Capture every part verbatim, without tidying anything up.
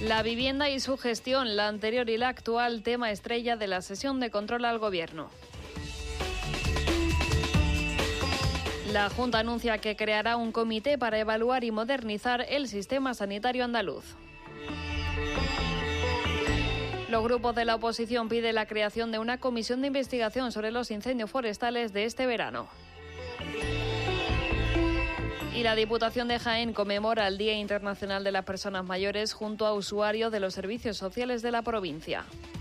La vivienda y su gestión, la anterior y la actual, tema estrella de la sesión de control al Gobierno. La Junta anuncia que creará un comité para evaluar y modernizar el sistema sanitario andaluz. Los grupos de la oposición piden la creación de una comisión de investigación sobre los incendios forestales de este verano. Y la Diputación de Jaén conmemora el Día Internacional de las Personas Mayores junto a usuarios de los servicios sociales de la provincia.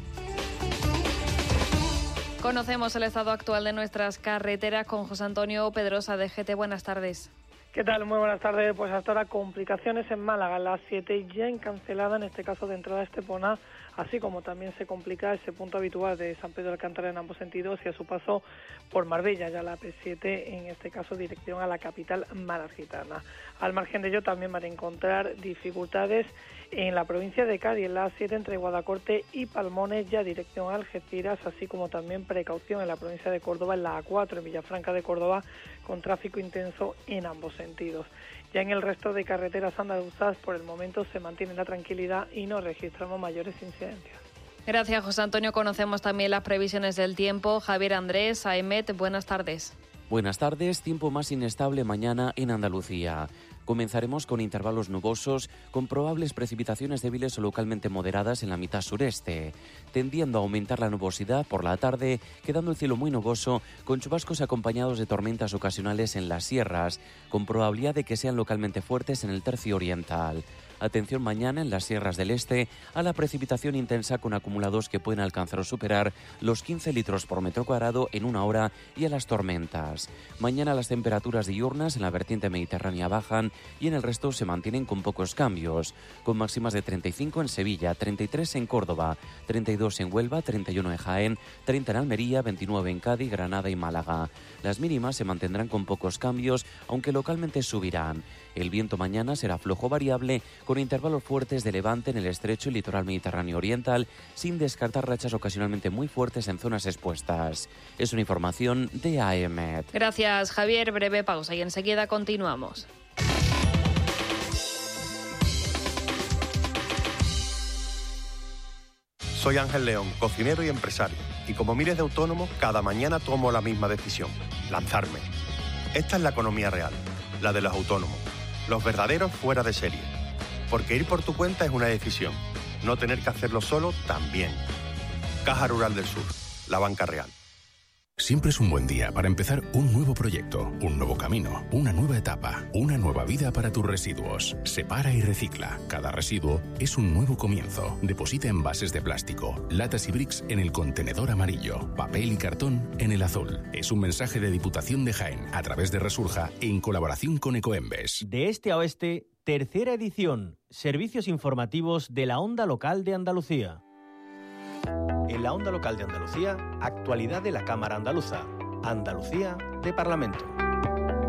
Conocemos el estado actual de nuestras carreteras con José Antonio Pedrosa de G T. Buenas tardes. ¿Qué tal? Muy buenas tardes. Pues hasta ahora complicaciones en Málaga, la siete ya encancelada, en este caso de entrada a Estepona, así como también se complica ese punto habitual de San Pedro de Alcántara en ambos sentidos y a su paso por Marbella, ya la P siete, en este caso dirección a la capital malacitana. Al margen de ello también van a encontrar dificultades en la provincia de Cádiz, en la A siete entre Guadacorte y Palmones, ya dirección a Algeciras, así como también precaución en la provincia de Córdoba, en la A cuatro en Villafranca de Córdoba, con tráfico intenso en ambos sentidos. Ya en el resto de carreteras andaluzas, por el momento se mantiene la tranquilidad y no registramos mayores incidencias. Gracias, José Antonio. Conocemos también las previsiones del tiempo. Javier Andrés, A E M E T, buenas tardes. Buenas tardes. Tiempo más inestable mañana en Andalucía. Comenzaremos con intervalos nubosos, con probables precipitaciones débiles o localmente moderadas en la mitad sureste, tendiendo a aumentar la nubosidad por la tarde, quedando el cielo muy nuboso, con chubascos acompañados de tormentas ocasionales en las sierras, con probabilidad de que sean localmente fuertes en el tercio oriental. Atención mañana en las sierras del este a la precipitación intensa con acumulados que pueden alcanzar o superar los quince litros por metro cuadrado en una hora y a las tormentas. Mañana las temperaturas diurnas en la vertiente mediterránea bajan y en el resto se mantienen con pocos cambios, con máximas de treinta y cinco en Sevilla, treinta y tres en Córdoba, treinta y dos en Huelva, treinta y uno en Jaén, treinta en Almería, veintinueve en Cádiz, Granada y Málaga. Las mínimas se mantendrán con pocos cambios, aunque localmente subirán. El viento mañana será flojo variable, con intervalos fuertes de levante en el estrecho y litoral mediterráneo oriental, sin descartar rachas ocasionalmente muy fuertes en zonas expuestas. Es una información de A E M E T. Gracias, Javier. Breve pausa y enseguida continuamos. Soy Ángel León, cocinero y empresario, y como miles de autónomos, cada mañana tomo la misma decisión: lanzarme. Esta es la economía real, la de los autónomos, los verdaderos fuera de serie. Porque ir por tu cuenta es una decisión, no tener que hacerlo solo también. Caja Rural del Sur, la banca real. Siempre es un buen día para empezar un nuevo proyecto, un nuevo camino, una nueva etapa, una nueva vida para tus residuos. Separa y recicla. Cada residuo es un nuevo comienzo. Deposita envases de plástico, latas y bricks en el contenedor amarillo, papel y cartón en el azul. Es un mensaje de Diputación de Jaén a través de Resurja en colaboración con Ecoembes. De este a oeste, tercera edición. Servicios informativos de la Onda Local de Andalucía. En la Onda Local de Andalucía, actualidad de la Cámara Andaluza. Andalucía de Parlamento.